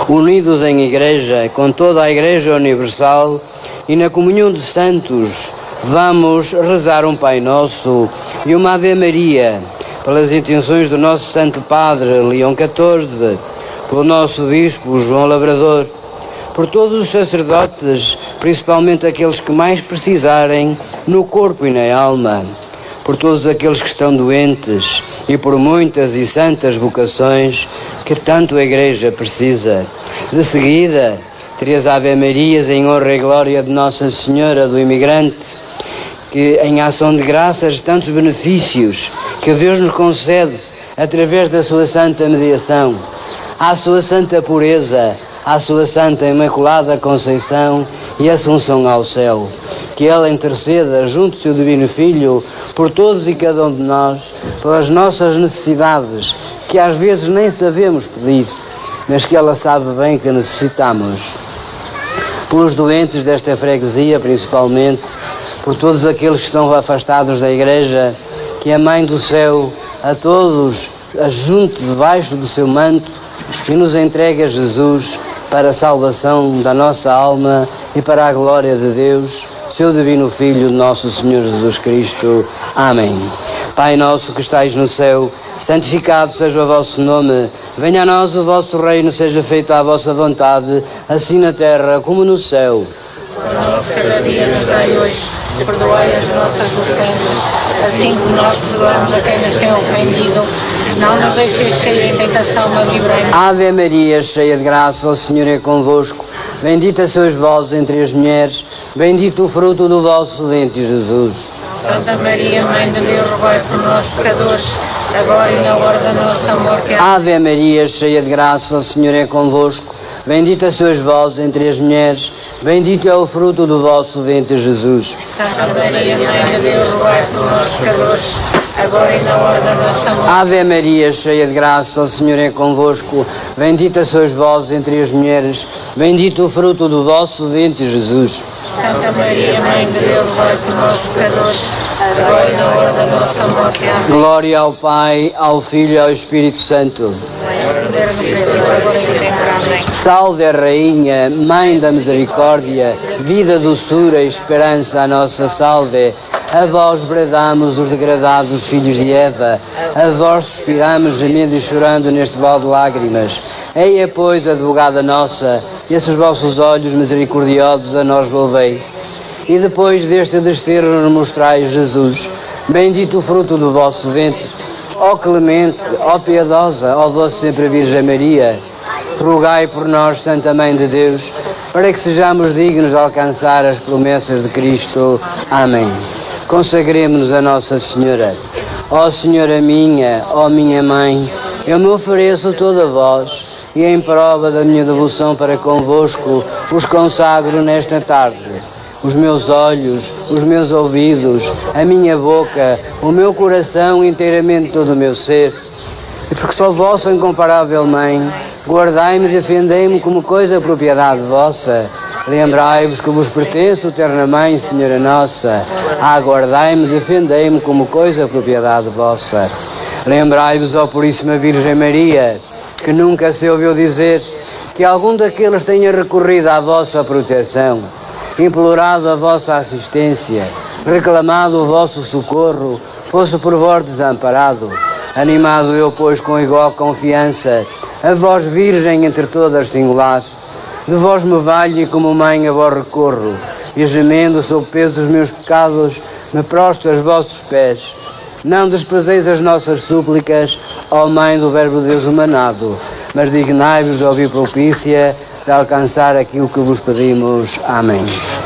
unidos em igreja, com toda a Igreja Universal e na comunhão de santos, vamos rezar um Pai Nosso e uma Ave Maria, pelas intenções do nosso Santo Padre Leão XIV, pelo nosso Bispo João Labrador, por todos os sacerdotes, principalmente aqueles que mais precisarem no corpo e na alma, por todos aqueles que estão doentes e por muitas e santas vocações que tanto a Igreja precisa. De seguida, 3 Ave Marias em honra e glória de Nossa Senhora do Imigrante, que em ação de graças tantos benefícios que Deus nos concede através da sua santa mediação, à sua santa pureza, à sua santa imaculada Conceição e Assunção ao céu. Que ela interceda junto do seu Divino Filho por todos e cada um de nós, pelas nossas necessidades, que às vezes nem sabemos pedir, mas que ela sabe bem que necessitamos. Pelos doentes desta freguesia, principalmente, por todos aqueles que estão afastados da Igreja, que a Mãe do Céu a todos ajunte debaixo do seu manto e nos entregue a Jesus para a salvação da nossa alma e para a glória de Deus, seu Divino Filho, nosso Senhor Jesus Cristo. Amém. Pai nosso que estais no céu, santificado seja o vosso nome. Venha a nós o vosso reino, seja feita a vossa vontade, assim na terra como no céu. O nosso cada dia nos dai hoje, perdoai as nossas ofensas, assim como nós perdoamos a quem nos tem ofendido. Não nos deixeis cair em tentação, mas livrai-nos. Ave Maria, cheia de graça, o Senhor é convosco. Bendita sois vós entre as mulheres, bendito o fruto do vosso ventre, Jesus. Santa Maria, Mãe de Deus, rogai por nós, pecadores, agora e na hora da nossa morte. Ave Maria, cheia de graça, o Senhor é convosco. Bendita sois vós entre as mulheres, bendito é o fruto do vosso ventre, Jesus. Santa Maria, Mãe de Deus, rogai por nós, pecadores, agora e na hora da nossa morte. Ave Maria, cheia de graça, o Senhor é convosco. Bendita sois vós entre as mulheres, bendito o fruto do vosso ventre, Jesus. Santa Maria, Mãe de Deus, rogai por nós, pecadores, agora e na hora da nossa morte. Amém. Glória ao Pai, ao Filho e ao Espírito Santo. Salve a Rainha, Mãe da Misericórdia, vida, doçura e esperança, a nossa salve. A vós bradamos os degradados filhos de Eva, a vós suspiramos gemendo e chorando neste vale de lágrimas. Eia, pois, advogada nossa, esses vossos olhos misericordiosos a nós volvei. E depois deste desterro nos mostrai Jesus, bendito o fruto do vosso ventre. Ó clemente, ó piedosa, ó doce sempre Virgem Maria, rogai por nós, Santa Mãe de Deus, para que sejamos dignos de alcançar as promessas de Cristo. Amém. Consagremos-nos a Nossa Senhora. Ó Senhora minha, ó minha Mãe, eu me ofereço toda a vós, e em prova da minha devoção para convosco, os consagro nesta tarde. Os meus olhos, os meus ouvidos, a minha boca, o meu coração, inteiramente todo o meu ser. E porque sou vossa incomparável Mãe, guardai-me e defendei-me como coisa propriedade vossa. Lembrai-vos que vos pertenço, terna Mãe, Senhora Nossa. Guardai-me e defendei-me como coisa propriedade vossa. Lembrai-vos, ó Puríssima Virgem Maria, que nunca se ouviu dizer que algum daqueles tenha recorrido à vossa proteção, implorado a vossa assistência, reclamado o vosso socorro, fosse por vós desamparado. Animado eu, pois, com igual confiança, a vós, Virgem entre todas singular, de vós me valho e como mãe a vós recorro, e gemendo sob o peso dos meus pecados, me prostro aos vossos pés. Não desprezeis as nossas súplicas, ó Mãe do Verbo de Deus humanado, mas dignai-vos de ouvir propícia, de alcançar aquilo que vos pedimos. Amém.